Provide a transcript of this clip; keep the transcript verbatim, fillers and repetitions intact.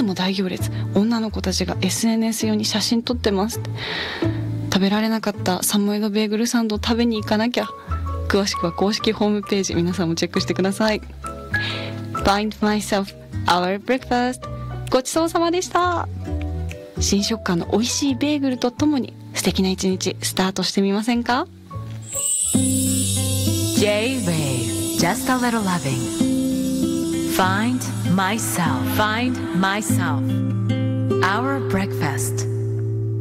も大行列、女の子たちが エスエヌエス 用に写真撮ってますって。食べられなかったサモエドベーグルサンドを食べに行かなきゃ。詳しくは公式ホームページ、皆さんもチェックしてください。 Find myself our breakfast、 ごちそうさまでした。新食感の美味しいベーグルとともに素敵な一日スタートしてみませんか？ J-Wave Just a Little Loving Find myself Find myself Our breakfast